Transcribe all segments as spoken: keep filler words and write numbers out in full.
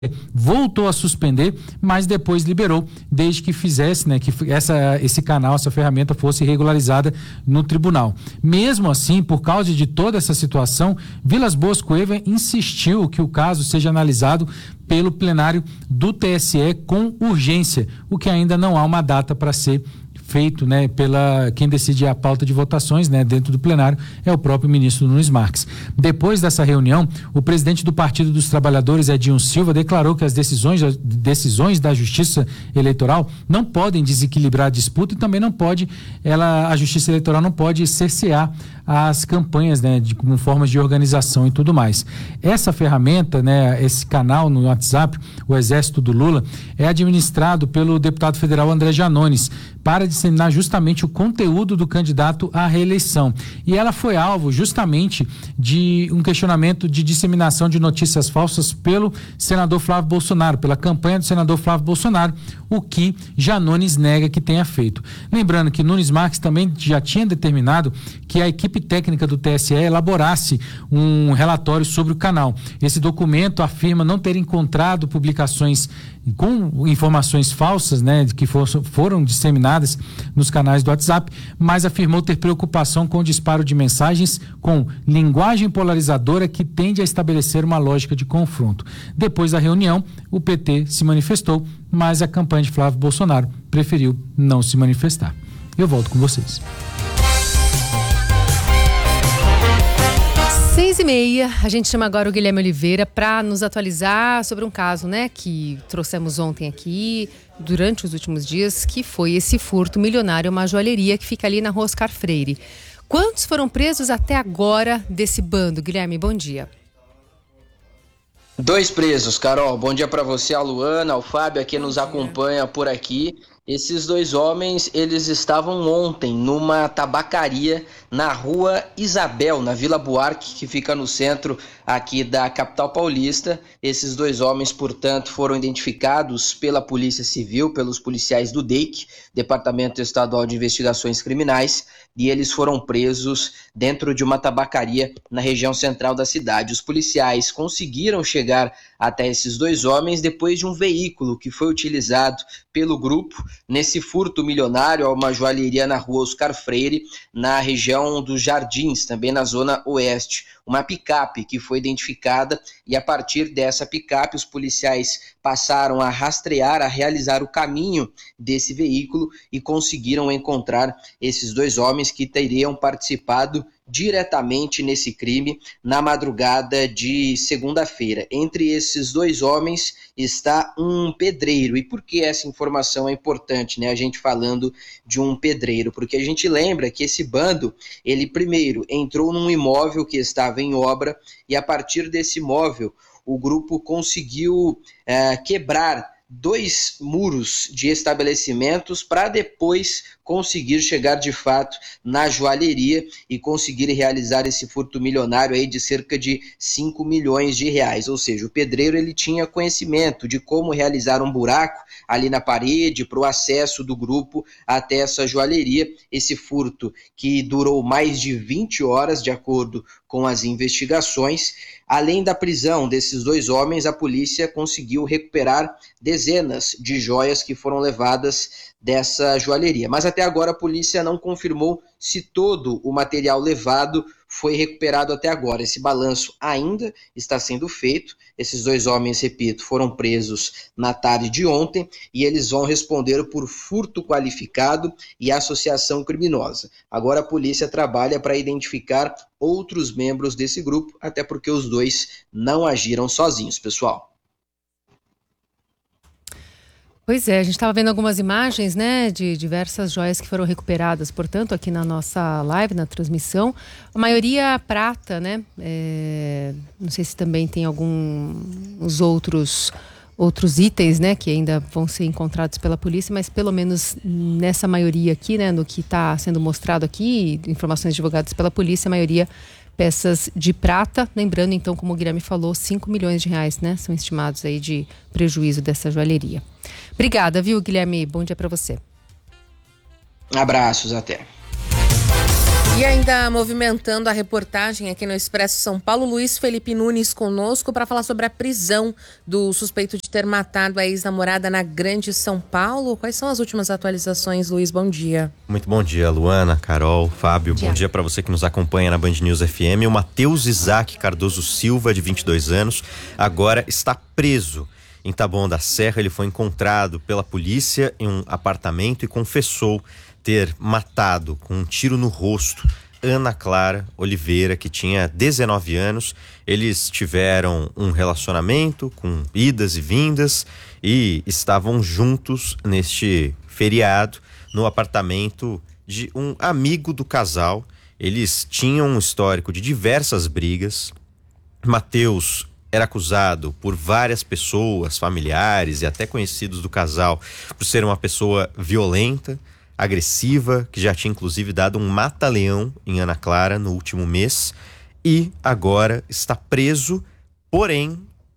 voltou a suspender, mas depois liberou, desde que fizesse, né, que essa, esse canal, essa ferramenta fosse regularizada no tribunal. Mesmo assim, por causa de toda essa situação, Vilas Boas Cueva insistiu que o caso seja analisado pelo plenário do T S E com urgência, o que ainda não há uma data para ser feito, né, pela quem decide a pauta de votações, né, dentro do plenário é o próprio ministro Nunes Marques. Depois dessa reunião, o presidente do Partido dos Trabalhadores, Edinho Silva, declarou que as decisões, decisões da Justiça Eleitoral não podem desequilibrar a disputa e também não pode, ela, a Justiça Eleitoral não pode cercear as campanhas, né, de, com formas de organização e tudo mais. Essa ferramenta, né, esse canal no WhatsApp, o Exército do Lula, é administrado pelo deputado federal André Janones para disseminar justamente o conteúdo do candidato à reeleição. E ela foi alvo justamente de um questionamento de disseminação de notícias falsas pelo senador Flávio Bolsonaro, pela campanha do senador Flávio Bolsonaro, o que Janones nega que tenha feito. Lembrando que Nunes Marques também já tinha determinado que a equipe técnica do T S E elaborasse um relatório sobre o canal. Esse documento afirma não ter encontrado publicações com informações falsas, né, que for, foram disseminadas nos canais do WhatsApp, mas afirmou ter preocupação com o disparo de mensagens com linguagem polarizadora que tende a estabelecer uma lógica de confronto. Depois da reunião, o P T se manifestou, mas a campanha de Flávio Bolsonaro preferiu não se manifestar. Eu volto com vocês. Seis e meia, a gente chama agora o Guilherme Oliveira para nos atualizar sobre um caso, né, que trouxemos ontem aqui, durante os últimos dias, que foi esse furto milionário, uma joalheria que fica ali na Rua Oscar Freire. Quantos foram presos até agora desse bando? Guilherme, bom dia. Dois presos, Carol. Bom dia para você, a Luana, ao Fábio, que nos acompanha por aqui. Esses dois homens, eles estavam ontem numa tabacaria na Rua Isabel, na Vila Buarque, que fica no centro aqui da capital paulista. Esses dois homens, portanto, foram identificados pela Polícia Civil, pelos policiais do D E I C, Departamento Estadual de Investigações Criminais, e eles foram presos dentro de uma tabacaria na região central da cidade. Os policiais conseguiram chegar até esses dois homens depois de um veículo que foi utilizado pelo grupo nesse furto milionário a uma joalheria na Rua Oscar Freire, na região dos Jardins, também na zona oeste. Uma picape que foi identificada e a partir dessa picape os policiais passaram a rastrear, a realizar o caminho desse veículo e conseguiram encontrar esses dois homens que teriam participado diretamente nesse crime na madrugada de segunda-feira. Entre esses dois homens está um pedreiro. E por que essa informação é importante, né? A gente falando de um pedreiro, porque a gente lembra que esse bando, ele primeiro entrou num imóvel que estava em obra e a partir desse imóvel o grupo conseguiu é, quebrar dois muros de estabelecimentos para depois conseguir chegar de fato na joalheria e conseguir realizar esse furto milionário aí de cerca de cinco milhões de reais. Ou seja, o pedreiro ele tinha conhecimento de como realizar um buraco ali na parede para o acesso do grupo até essa joalheria. Esse furto que durou mais de vinte horas, de acordo com as investigações. Além da prisão desses dois homens, a polícia conseguiu recuperar dezenas de joias que foram levadas dessa joalheria. Mas até agora a polícia não confirmou se todo o material levado foi recuperado até agora. Esse balanço ainda está sendo feito. Esses dois homens, repito, foram presos na tarde de ontem e eles vão responder por furto qualificado e associação criminosa. Agora a polícia trabalha para identificar outros membros desse grupo, até porque os dois não agiram sozinhos, pessoal. Pois é, a gente estava vendo algumas imagens, né, de diversas joias que foram recuperadas, portanto, aqui na nossa live, na transmissão. A maioria prata, né? É, não sei se também tem alguns outros, outros itens, né, que ainda vão ser encontrados pela polícia, mas pelo menos nessa maioria aqui, né, no que está sendo mostrado aqui, informações divulgadas pela polícia, a maioria peças de prata. Lembrando, então, como o Guilherme falou, cinco milhões de reais, né, são estimados aí de prejuízo dessa joalheria. Obrigada, viu, Guilherme? Bom dia para você. Abraços, até. E ainda movimentando a reportagem aqui no Expresso São Paulo, Luiz Felipe Nunes conosco para falar sobre a prisão do suspeito de ter matado a ex-namorada na Grande São Paulo. Quais são as últimas atualizações, Luiz? Bom dia. Muito bom dia, Luana, Carol, Fábio. Bom dia, dia para você que nos acompanha na Band News F M. O Matheus Isaac Cardoso Silva, de vinte e dois anos, agora está preso em Taboão da Serra. Ele foi encontrado pela polícia em um apartamento e confessou ter matado com um tiro no rosto Ana Clara Oliveira, que tinha dezenove anos. Eles tiveram um relacionamento com idas e vindas e estavam juntos neste feriado no apartamento de um amigo do casal. Eles tinham um histórico de diversas brigas. Matheus era acusado por várias pessoas, familiares e até conhecidos do casal, por ser uma pessoa violenta, agressiva, que já tinha inclusive dado um mata-leão em Ana Clara no último mês e agora está preso, porém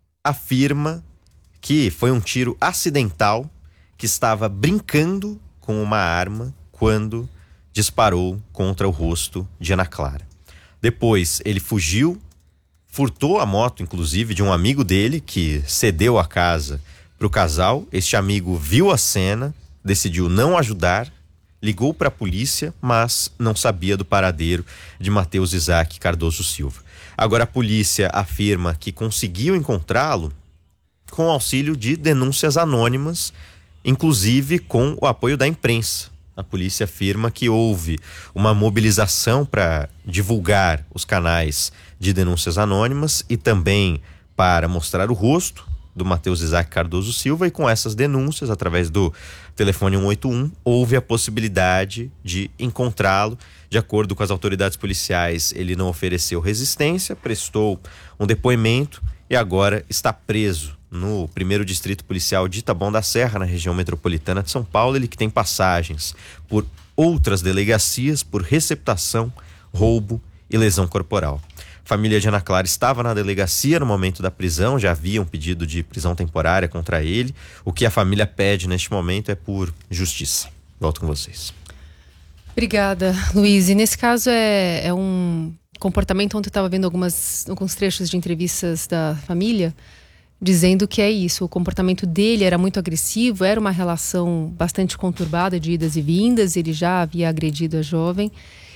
afirma que foi um tiro acidental, que estava brincando com uma arma quando disparou contra o rosto de Ana Clara. Depois ele fugiu, furtou a moto inclusive de um amigo dele que cedeu a casa para o casal. Este amigo viu a cena, decidiu não ajudar, ligou para a polícia, mas não sabia do paradeiro de Matheus Isaac Cardoso Silva. Agora a polícia afirma que conseguiu encontrá-lo com auxílio de denúncias anônimas, inclusive com o apoio da imprensa. A polícia afirma que houve uma mobilização para divulgar os canais de denúncias anônimas e também para mostrar o rosto do Matheus Isaac Cardoso Silva, e com essas denúncias, através do telefone cento e oitenta e um, houve a possibilidade de encontrá-lo. De acordo com as autoridades policiais, ele não ofereceu resistência, prestou um depoimento e agora está preso no primeiro distrito policial de Taboão da Serra, na região metropolitana de São Paulo. Ele que tem passagens por outras delegacias por receptação, roubo e lesão corporal. A família de Ana Clara estava na delegacia no momento da prisão, já havia um pedido de prisão temporária contra ele. O que a família pede neste momento é por justiça. Volto com vocês. Obrigada, Luiz. E nesse caso é, é um comportamento onde eu estava vendo algumas, alguns trechos de entrevistas da família dizendo que é isso, o comportamento dele era muito agressivo, era uma relação bastante conturbada de idas e vindas, ele já havia agredido a jovem.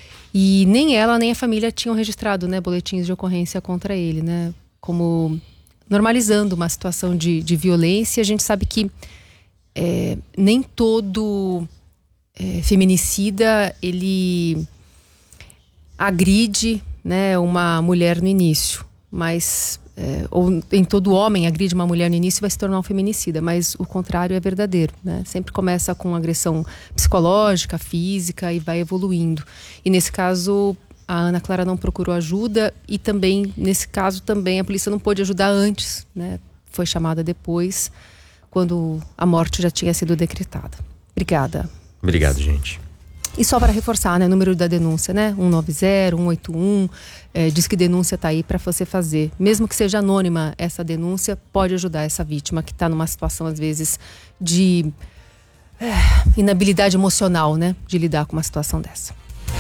E nem ela nem a família tinham registrado, né, boletins de ocorrência contra ele, né, como normalizando uma situação de, de violência. A gente sabe que é, nem todo é, feminicida ele agride, né, uma mulher no início, mas é, ou em todo homem agride uma mulher no início vai se tornar um feminicida, mas o contrário é verdadeiro, né? Sempre começa com agressão psicológica, física e vai evoluindo. E nesse caso a Ana Clara não procurou ajuda e também nesse caso também a polícia não pôde ajudar antes, né? Foi chamada depois, quando a morte já tinha sido decretada. Obrigada. Obrigado, gente. E só para reforçar, né, o número da denúncia, né, um nove zero, um oito um, é, diz que denúncia está aí para você fazer. Mesmo que seja anônima essa denúncia, pode ajudar essa vítima que está numa situação, às vezes, de é, inabilidade emocional, né, de lidar com uma situação dessa.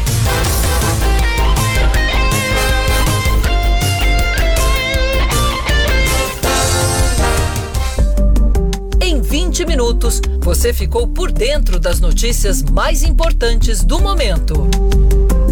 Em vinte minutos, você ficou por dentro das notícias mais importantes do momento.